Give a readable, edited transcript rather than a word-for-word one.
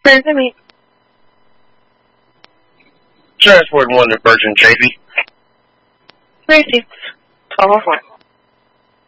Prayers to me. Transport 1 to Virgin Chafee. Receipts. 1204.